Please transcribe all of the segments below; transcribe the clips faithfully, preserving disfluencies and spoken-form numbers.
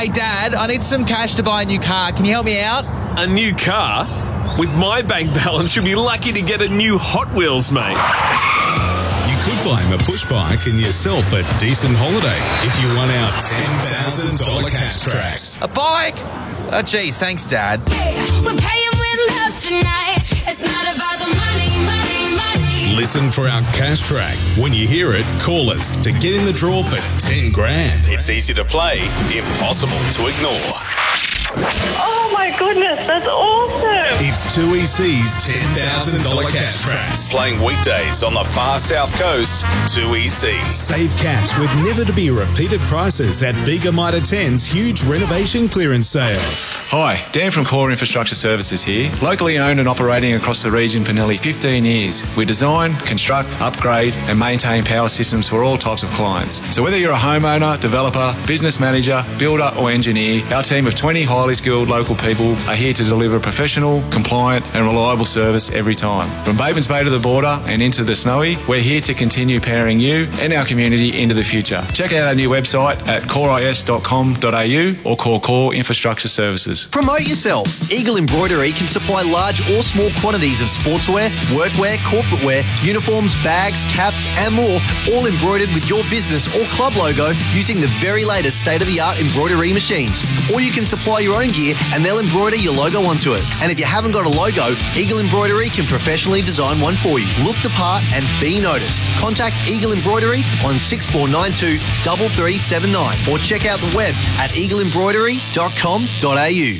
Hey, Dad, I need some cash to buy a new car. Can you help me out? A new car? With my bank balance, you'll be lucky to get a new Hot Wheels, mate. You could buy him a push bike and yourself a decent holiday if you won our ten thousand dollars cash tracks. A bike? Oh, geez, thanks, Dad. We're paying with love tonight. It's not about the money, money, money. Listen for our cash track. When you hear it, call us to get in the draw for ten grand. It's easy to play, impossible to ignore. Oh my goodness, that's awesome. It's two E C's ten thousand dollars cash tracks. Playing weekdays on the far south coast, two E C. Save cash with never to be repeated prices at Bega Mitre ten's huge renovation clearance sale. Hi, Dan from Core Infrastructure Services here. Locally owned and operating across the region for nearly fifteen years. We design, construct, upgrade and maintain power systems for all types of clients. So whether you're a homeowner, developer, business manager, builder or engineer, our team of twenty highly skilled local people are here to deliver professional, compliant and reliable service every time. From Batemans Bay to the border and into the Snowy, we're here to continue powering you and our community into the future. Check out our new website at core is dot com dot a u or call Core Infrastructure Services. Promote yourself. Eagle Embroidery can supply large or small quantities of sportswear, workwear, corporate wear, uniforms, bags, caps and more, all embroidered with your business or club logo using the very latest state-of-the-art embroidery machines. Or you can supply your own gear and they'll embroider your logo onto it. And if you haven't got a logo, Eagle Embroidery can professionally design one for you. Look the part and be noticed. Contact Eagle Embroidery on six four nine two, three three seven nine or check out the web at eagle embroidery dot com dot a u.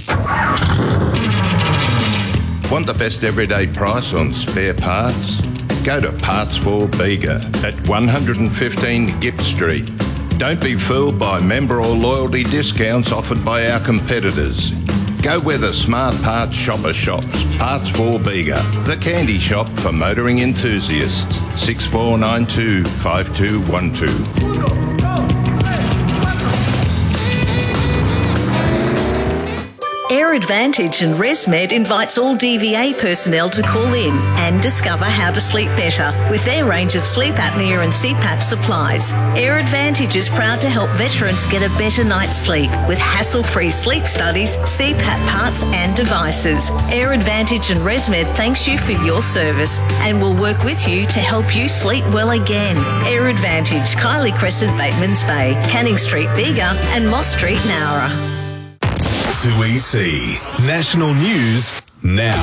Want the best everyday price on spare parts? Go to Parts for Bega at one fifteen Gipp Street. Don't be fooled by member or loyalty discounts offered by our competitors. Go where the smart parts shopper shops. Parts for Bega, the candy shop for motoring enthusiasts. six four nine two, five two one two. Air Advantage and ResMed invites all D V A personnel to call in and discover how to sleep better with their range of sleep apnea and C PAP supplies. Air Advantage is proud to help veterans get a better night's sleep with hassle-free sleep studies, C PAP parts and devices. Air Advantage and ResMed thanks you for your service and will work with you to help you sleep well again. Air Advantage, Kylie Crescent, Batemans Bay, Canning Street, Bega and Moss Street, Nowra. two E C. National News now.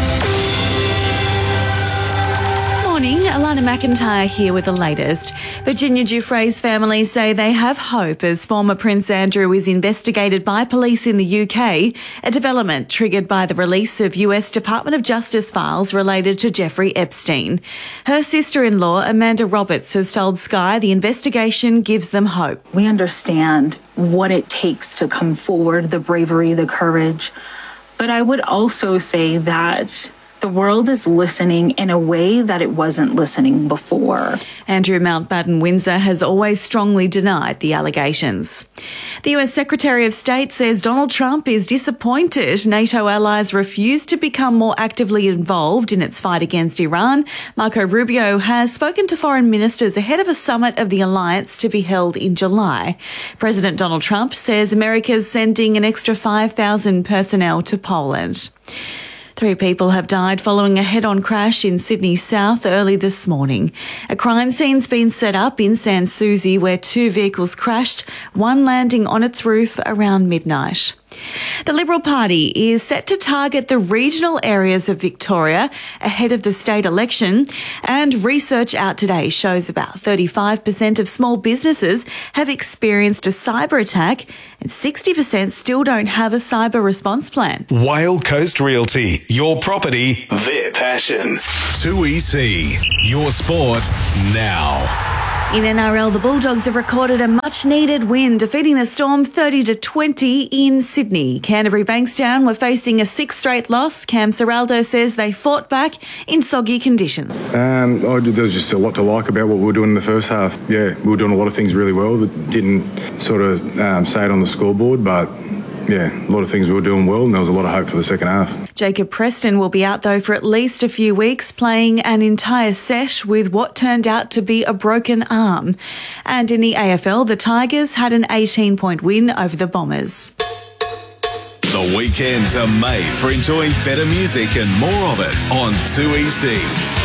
Morning, Alana McIntyre here with the latest. Virginia Giuffre's family say they have hope as former Prince Andrew is investigated by police in the U K, a development triggered by the release of U S Department of Justice files related to Jeffrey Epstein. Her sister-in-law, Amanda Roberts, has told Sky the investigation gives them hope. We understand what it takes to come forward, the bravery, the courage. But I would also say that the world is listening in a way that it wasn't listening before. Andrew Mountbatten Windsor has always strongly denied the allegations. The U S Secretary of State says Donald Trump is disappointed NATO allies refuse to become more actively involved in its fight against Iran. Marco Rubio has spoken to foreign ministers ahead of a summit of the alliance to be held in July. President Donald Trump says America's sending an extra five thousand personnel to Poland. Three people have died following a head-on crash in Sydney South early this morning. A crime scene's been set up in Sans Souci where two vehicles crashed, one landing on its roof around midnight. The Liberal Party is set to target the regional areas of Victoria ahead of the state election, and research out today shows about thirty-five percent of small businesses have experienced a cyber attack and sixty percent still don't have a cyber response plan. Whale Coast Realty, your property, their passion. two E C, your sport now. In N R L, the Bulldogs have recorded a much-needed win, defeating the Storm thirty to twenty in Sydney. Canterbury Bankstown were facing a sixth straight loss. Cam Serraldo says they fought back in soggy conditions. Um, oh, there was just a lot to like about what we were doing in the first half. Yeah, we were doing a lot of things really well that didn't sort of um, say it on the scoreboard, but yeah, a lot of things we were doing well, and there was a lot of hope for the second half. Jacob Preston will be out though for at least a few weeks, playing an entire set with what turned out to be a broken arm. And in the A F L, the Tigers had an eighteen-point win over the Bombers. The weekends are made for enjoying better music and more of it on two E C.